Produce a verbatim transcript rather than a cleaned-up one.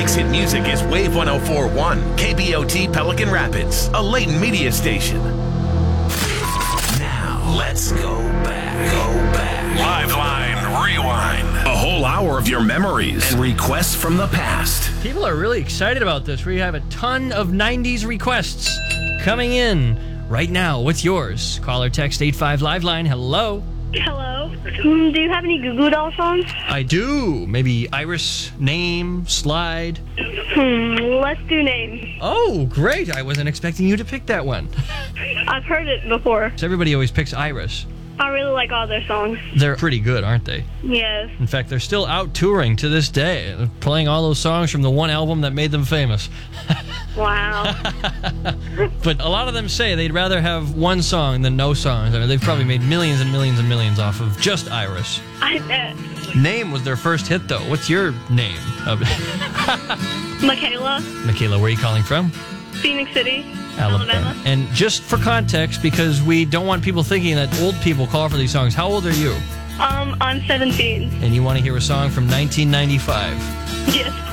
next hit music is Wave one oh four point one, K B O T Pelican Rapids, a Leighton Media station. Now, let's go back. Go back. Liveline Rewind. A whole hour of your memories and requests from the past. People are really excited about this. We have a ton of nineties requests coming in right now. What's yours? Call or text eight five Liveline. Hello. Hello. Mm, do you have any Goo Goo Doll songs? I do. Maybe Iris, Name, Slide. Hmm, let's do Name. Oh, great. I wasn't expecting you to pick that one. I've heard it before. So everybody always picks Iris. I really like all their songs. They're pretty good, aren't they? Yes. In fact, they're still out touring to this day, playing all those songs from the one album that made them famous. Wow. But a lot of them say they'd rather have one song than no songs. I mean, they've probably made millions and millions and millions off of just Iris. I bet. Name was their first hit, though. What's your name? Michaela. Michaela, where are you calling from? Phoenix City, Alabama. Alabama. And just for context, because we don't want people thinking that old people call for these songs, how old are you? Um, I'm seventeen. And you want to hear a song from nineteen ninety-five. Yes,